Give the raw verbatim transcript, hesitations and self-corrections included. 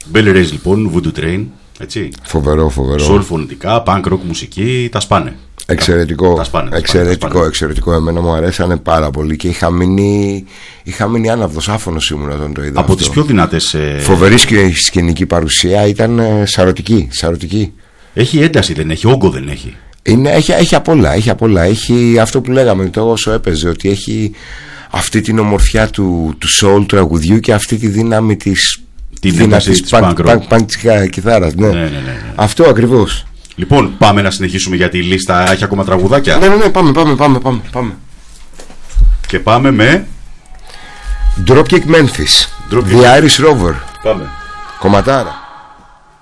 Belly Race λοιπόν, Voodoo Train. Έτσι. Φοβερό, φοβερό. Soul φωνητικά, punk rock μουσική, τα σπάνε. Εξαιρετικό, τα σπάνε, εξαιρετικό, τα σπάνε. εξαιρετικό. Εμένα μου αρέσανε πάρα πολύ και είχα μείνει, είχα μείνει άναυδος, άφωνος ήμουν όταν το είδα. Από αυτό. τις πιο δυνατές. Ε... Φοβερή σκηνική παρουσία, ήταν ε, σαρωτική, σαρωτική. Έχει ένταση, δεν έχει, όγκο δεν έχει. Είναι, έχει, έχει απ' όλα, έχει απ' όλα. Έχει αυτό που λέγαμε το όσο έπαιζε, ότι έχει αυτή την ομορφιά του, του soul τραγουδιού και αυτή τη δύναμη της δυνατής punk κιθάρας. Ναι. Ναι, ναι, ναι, ναι. Αυτό ακριβώς. Λοιπόν, πάμε να συνεχίσουμε γιατί η λίστα έχει ακόμα τραγουδάκια. Ναι, ναι, ναι, πάμε, πάμε, πάμε, πάμε, πάμε. Και πάμε με Dropkick Memphis, Dropkick. The Irish Rover. Πάμε. Κομματάρα.